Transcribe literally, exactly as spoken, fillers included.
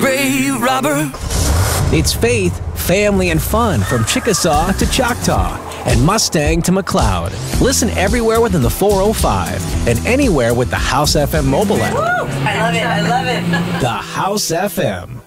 Grave robber. It's faith, family, and fun from Chickasaw to Choctaw and Mustang to McLeod. Listen everywhere within the four oh five and anywhere with the House F M mobile app. Woo! I love it. I love it. The House F M.